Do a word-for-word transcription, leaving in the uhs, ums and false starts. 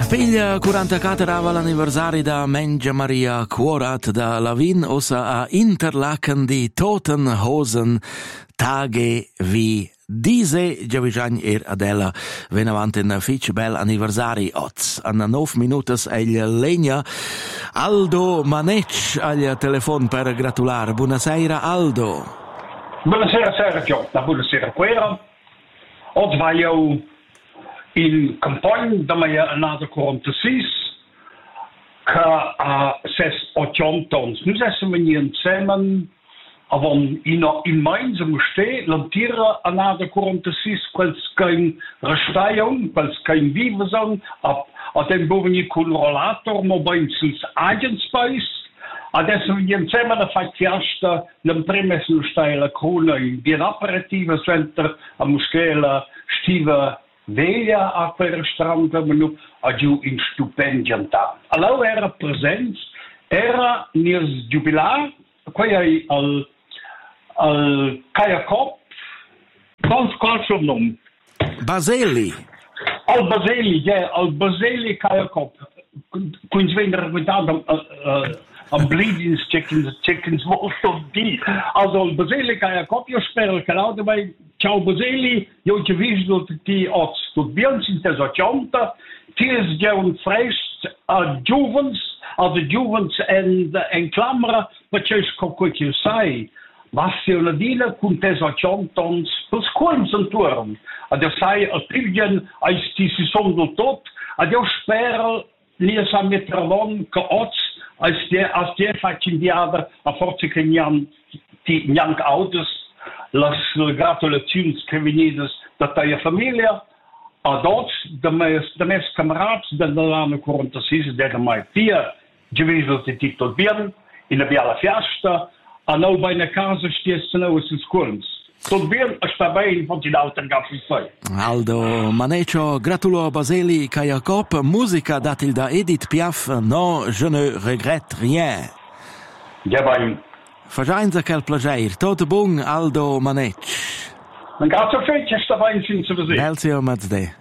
Piglia quarantaquattro ava l'anniversari da Mengia Maria Quorat da Lavin ossa a Interlaken di Totenhosen Tage vi Dise Giavigian er Adela venavant in fitch bel anniversari oz. Anna nove minutos egl legna Aldo Manec al telefon per gratular. Buonasera Aldo. Buonasera Sergio, la buonasera Quera. Oggi voglio in campagna da mia annata quarantasei che a ses ottantons. Nu siamo insieme avon in in Mainz musste lantira annata quarantasei quels kein Resteiung, quels kein Viveson ab a dem boveni con rollator mobiles agent space. Adesso insieme alla facciasta l'imprime sul stile cruna in bien operativa center a muschela stiva veglia a quel strand menu a giù in stupendianta. Allora era presente, era nel jubilar, poi al al Kajacop, qual qual suo nome? Baseli. Al Baseli, ja, al Baseli Kajacop. Quindi viene raccontato a bleedings chickens, chickens molto di. Also al Baseli Kajacop, io spero che l'auto vai. Ciao Baseli, io ti visto ti oz. Tu bien in tesochanta, ti is già un fresh a juvens, a de juvens en en clamra, ma c'è scopo che sai. Was se una dina con tesochantons, per scolms intorno. Adesso sai, a pilgen, a sti si sono tot, adesso spero, nia sa metravon, che oz, a stie, a stie facci indiada, a forza che niam, ti, niam autos, las gratulazioni che venidas da tua famiglia, ad oz, de mes, de mes camarads, dell'anno quarantasei, della mai tia, geweso di titolo bien, in la bella fiesta, a nou bij een casa stiesse nou is het scolms. Tot bien, a sta bij van die auto gaffi fai. Aldo Manecio, gratulo Baseli Kajacop, musica datil da Edith Piaf, no, je ne regrette rien. Ja, bij Fagianza quel plager, tot bung Aldo Manec. een grazie fece, sta bij in sinds te Belzio Mazde.